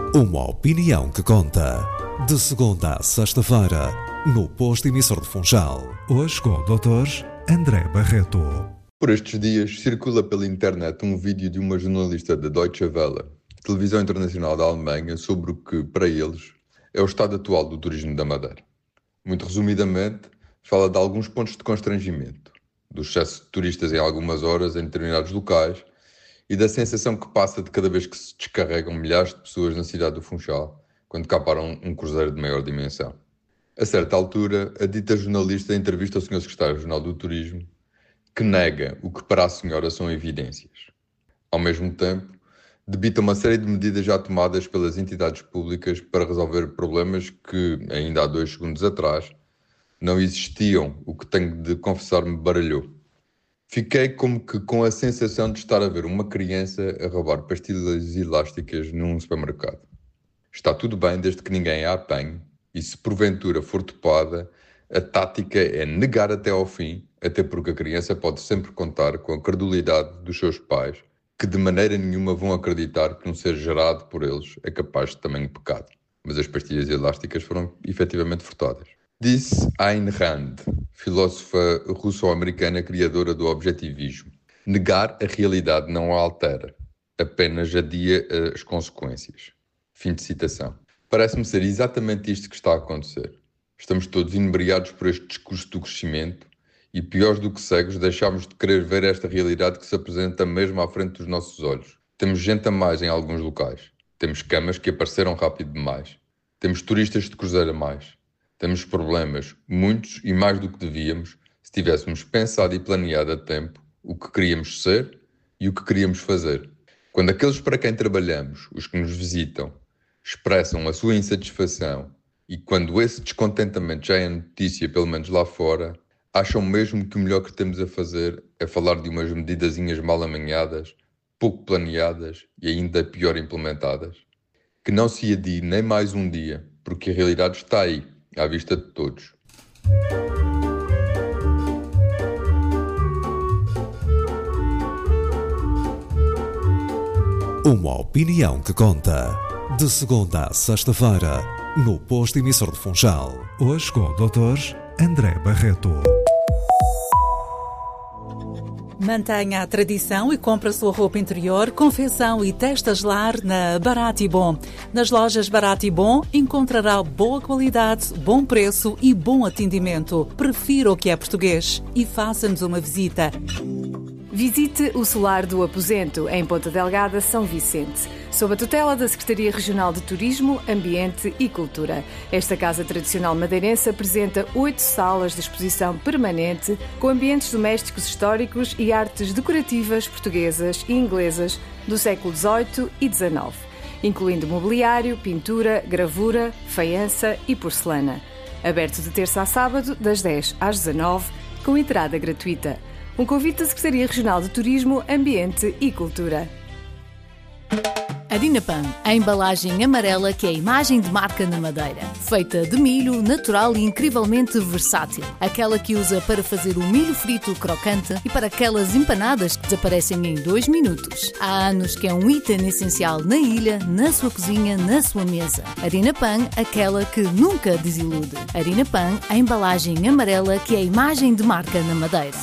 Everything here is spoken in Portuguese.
Uma opinião que conta. De segunda a sexta-feira, no posto emissor de Funchal. Hoje com o Dr. André Barreto. Por estes dias, circula pela internet um vídeo de uma jornalista da Deutsche Welle, televisão internacional da Alemanha, sobre o que, para eles, é o estado atual do turismo da Madeira. Muito resumidamente, fala de alguns pontos de constrangimento, do excesso de turistas em algumas horas em determinados locais e da sensação que passa de cada vez que se descarregam milhares de pessoas na cidade do Funchal, quando cá para um cruzeiro de maior dimensão. A certa altura, a dita jornalista entrevista o Sr. Secretário-Geral do Turismo, que nega o que para a senhora são evidências. Ao mesmo tempo, debita uma série de medidas já tomadas pelas entidades públicas para resolver problemas que, ainda há 2 segundos atrás, não existiam, o que tenho de confessar me baralhou. Fiquei como que com a sensação de estar a ver uma criança a roubar pastilhas elásticas num supermercado. Está tudo bem desde que ninguém a apanhe, e se porventura for topada, a tática é negar até ao fim, até porque a criança pode sempre contar com a credulidade dos seus pais, que de maneira nenhuma vão acreditar que um ser gerado por eles é capaz de tamanho pecado. Mas as pastilhas elásticas foram efetivamente furtadas. Disse Ayn Rand, filósofa russo-americana criadora do objetivismo: negar a realidade não a altera, apenas adia as consequências. Fim de citação. Parece-me ser exatamente isto que está a acontecer. Estamos todos inebriados por este discurso do crescimento e, piores do que cegos, deixámos de querer ver esta realidade que se apresenta mesmo à frente dos nossos olhos. Temos gente a mais em alguns locais. Temos camas que apareceram rápido demais. Temos turistas de cruzeiro a mais. Temos problemas, muitos e mais do que devíamos, se tivéssemos pensado e planeado a tempo o que queríamos ser e o que queríamos fazer. Quando aqueles para quem trabalhamos, os que nos visitam, expressam a sua insatisfação e quando esse descontentamento já é notícia, pelo menos lá fora, acham mesmo que o melhor que temos a fazer é falar de umas medidazinhas mal amanhadas, pouco planeadas e ainda pior implementadas? Que não se adie nem mais um dia, porque a realidade está aí, à vista de todos. Uma opinião que conta. De segunda a sexta-feira, no posto emissor de Funchal. Hoje com o Dr. André Barreto. Mantenha a tradição e compre a sua roupa interior, confecção e testas lar na Barato e Bom. Nas lojas Barato e Bom encontrará boa qualidade, bom preço e bom atendimento. Prefira o que é português e faça-nos uma visita. Visite o Solar do Aposento, em Ponta Delgada, São Vicente, sob a tutela da Secretaria Regional de Turismo, Ambiente e Cultura. Esta casa tradicional madeirense apresenta 8 salas de exposição permanente com ambientes domésticos históricos e artes decorativas portuguesas e inglesas do século XVIII e XIX, incluindo mobiliário, pintura, gravura, faiança e porcelana. Aberto de terça a sábado, das 10 às 19, com entrada gratuita. Um convite da Secretaria Regional de Turismo, Ambiente e Cultura. Adinapan, a embalagem amarela que é a imagem de marca na Madeira. Feita de milho, natural e incrivelmente versátil. Aquela que usa para fazer o milho frito crocante e para aquelas empanadas que desaparecem em 2 minutos. Há anos que é um item essencial na ilha, na sua cozinha, na sua mesa. Adinapan, aquela que nunca desilude. Adinapan, a embalagem amarela que é a imagem de marca na Madeira.